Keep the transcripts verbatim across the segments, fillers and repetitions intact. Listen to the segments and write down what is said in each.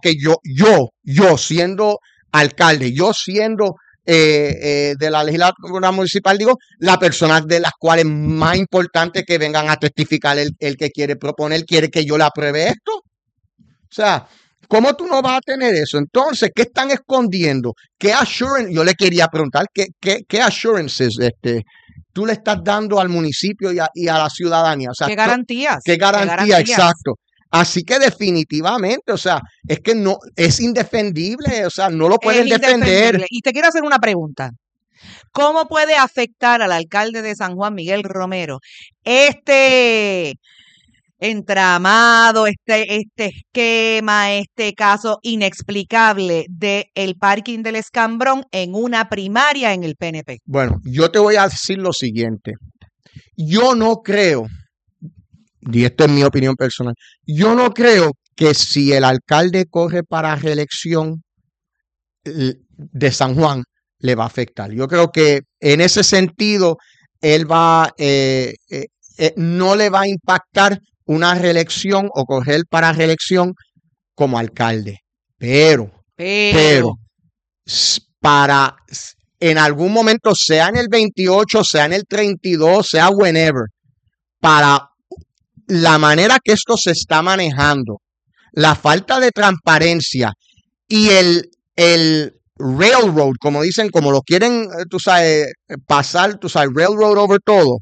que yo, yo, yo siendo alcalde, yo siendo eh, eh, de la legislatura municipal, digo, la persona de las cuales más importante que vengan a testificar el, el que quiere proponer, quiere que yo le apruebe esto. O sea, ¿cómo tú no vas a tener eso? Entonces, ¿qué están escondiendo? ¿Qué assurance? Yo le quería preguntar, ¿qué, qué, qué assurances este, tú le estás dando al municipio y a, y a la ciudadanía? O sea, ¿Qué garantías? ¿Qué garantía? ¿Qué garantías? Exacto. Así que definitivamente, o sea, es que no, es indefendible, o sea, no lo pueden defender. Y te quiero hacer una pregunta. ¿Cómo puede afectar al alcalde de San Juan, Miguel Romero, este entramado, este, este esquema, este caso inexplicable del parking del Escambrón en una primaria en el P N P? Bueno, yo te voy a decir lo siguiente. Yo no creo, y esto es mi opinión personal, yo no creo que si el alcalde corre para reelección de San Juan, le va a afectar. Yo creo que en ese sentido, él va, eh, eh, eh, no le va a impactar una reelección o correr para reelección como alcalde. Pero, pero, pero, para en algún momento, sea en el veintiocho, sea en el treinta y dos, sea whenever, para la manera que esto se está manejando, la falta de transparencia y el, el railroad, como dicen, como lo quieren, tú sabes, pasar, tú sabes, railroad over todo.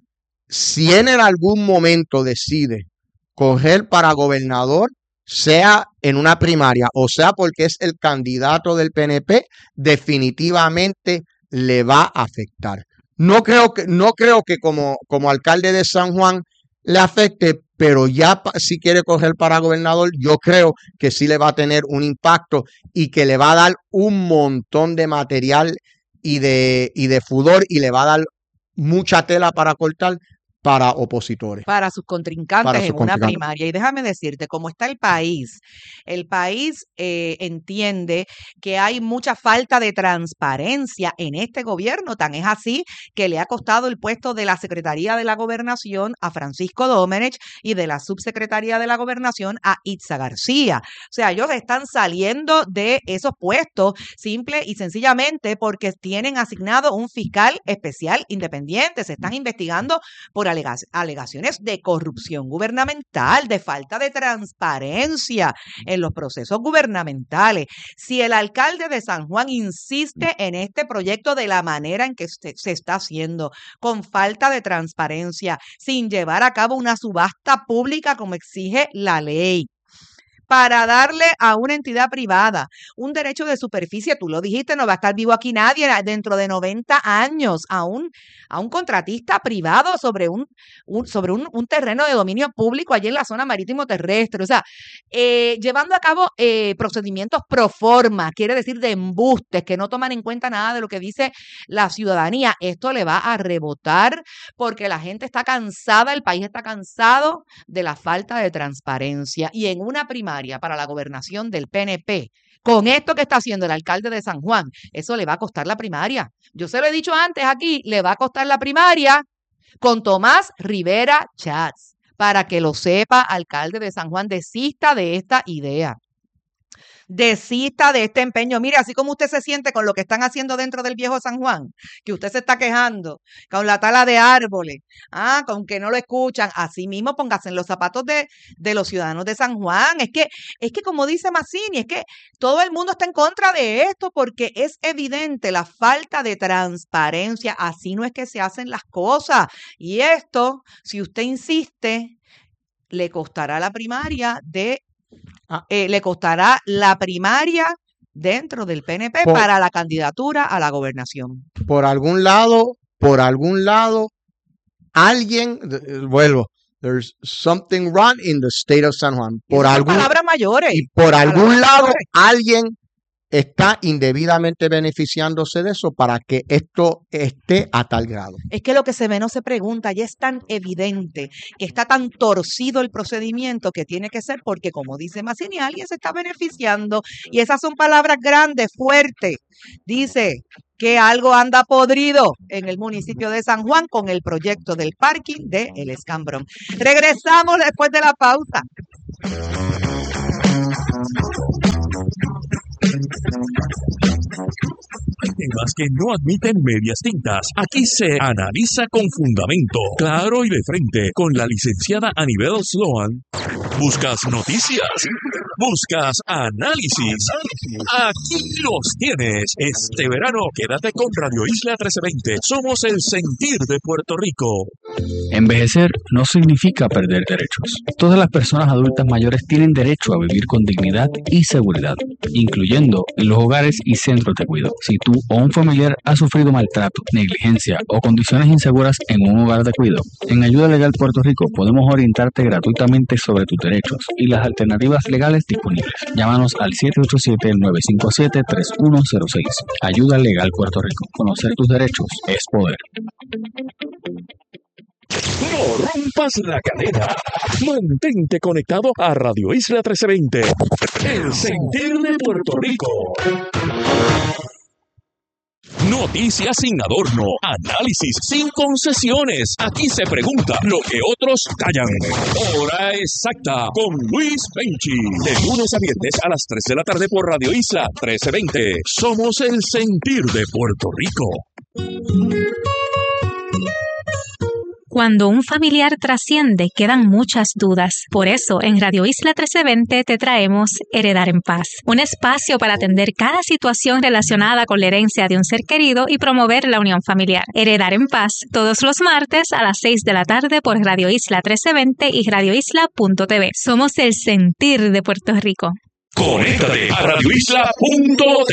Si en algún momento decide correr para gobernador, sea en una primaria o sea porque es el candidato del P N P, definitivamente le va a afectar. No creo que, no creo que como, como alcalde de San Juan le afecte, pero ya si quiere correr para gobernador, yo creo que sí le va a tener un impacto y que le va a dar un montón de material y de, y de fudor y le va a dar mucha tela para cortar para opositores. Para sus contrincantes para sus en contrincantes. una primaria. Y déjame decirte, como está el país, el país eh, entiende que hay mucha falta de transparencia en este gobierno. Tan es así que le ha costado el puesto de la Secretaría de la Gobernación a Francisco Domenech y de la Subsecretaría de la Gobernación a Itza García. O sea, ellos están saliendo de esos puestos simple y sencillamente porque tienen asignado un fiscal especial independiente. Se están investigando por alegaciones de corrupción gubernamental, de falta de transparencia en los procesos gubernamentales. Si el alcalde de San Juan insiste en este proyecto de la manera en que se, se está haciendo, con falta de transparencia, sin llevar a cabo una subasta pública como exige la ley, para darle a una entidad privada un derecho de superficie, tú lo dijiste, no va a estar vivo aquí nadie dentro de noventa años, a un, a un contratista privado sobre un, un sobre un, un terreno de dominio público allí en la zona marítimo terrestre, o sea, eh, llevando a cabo eh, procedimientos pro forma, quiere decir de embustes, que no toman en cuenta nada de lo que dice la ciudadanía. Esto le va a rebotar porque la gente está cansada, el país está cansado de la falta de transparencia, y en una primaria para la gobernación del P N P, con esto que está haciendo el alcalde de San Juan, eso le va a costar la primaria. Yo se lo he dicho antes aquí, le va a costar la primaria con Tomás Rivera Chats. Para que lo sepa, alcalde de San Juan, desista de esta idea. Desista de este empeño. Mire, así como usted se siente con lo que están haciendo dentro del viejo San Juan, que usted se está quejando con la tala de árboles, ah, con que no lo escuchan, así mismo póngase en los zapatos de, de los ciudadanos de San Juan. Es que, es que como dice Mazzini, es que todo el mundo está en contra de esto porque es evidente la falta de transparencia. Así no es que se hacen las cosas. Y esto, si usted insiste, le costará la primaria de Eh, le costará la primaria dentro del P N P por, para la candidatura a la gobernación. Por algún lado, por algún lado, alguien, vuelvo, there's something wrong in the state of San Juan. Por algún, palabras mayores. Y por algún palabras lado, mayores. alguien está indebidamente beneficiándose de eso para que esto esté a tal grado. Es que lo que se ve no se pregunta, ya es tan evidente que está tan torcido el procedimiento que tiene que ser porque, como dice Mazzini, alguien se está beneficiando, y esas son palabras grandes, fuertes. Dice que algo anda podrido en el municipio de San Juan con el proyecto del parking de El Escambrón. Regresamos después de la pausa. Hay temas que no admiten medias tintas. Aquí se analiza con fundamento, claro y de frente, con la licenciada Anibel Sloan. ¿Buscas noticias? ¿Buscas análisis? Aquí los tienes. Este verano quédate con Radio Isla trece veinte. Somos el sentir de Puerto Rico. Envejecer no significa perder derechos. Todas las personas adultas mayores tienen derecho a vivir con dignidad y seguridad, incluyendo en los hogares y centros de cuidado. Si tú o un familiar ha sufrido maltrato, negligencia o condiciones inseguras en un hogar de cuidado, en Ayuda Legal Puerto Rico podemos orientarte gratuitamente sobre tus derechos y las alternativas legales disponibles. Llámanos al siete ocho siete, nueve cinco siete, tres uno cero seis. Ayuda Legal Puerto Rico. Conocer tus derechos es poder. No rompas la cadena. Mantente conectado a Radio Isla trece veinte. El sentir de Puerto Rico. Noticias sin adorno, análisis sin concesiones. Aquí se pregunta lo que otros callan. Hora exacta con Luis Penchi. De lunes a viernes a las tres de la tarde por Radio Isla trece veinte. Somos el sentir de Puerto Rico. Cuando un familiar trasciende, quedan muchas dudas. Por eso, en Radio Isla trece veinte te traemos Heredar en Paz, un espacio para atender cada situación relacionada con la herencia de un ser querido y promover la unión familiar. Heredar en Paz, todos los martes a las seis de la tarde por Radio Isla trece veinte y radio isla punto t v. Somos el sentir de Puerto Rico. Conéctate a radio isla punto t v.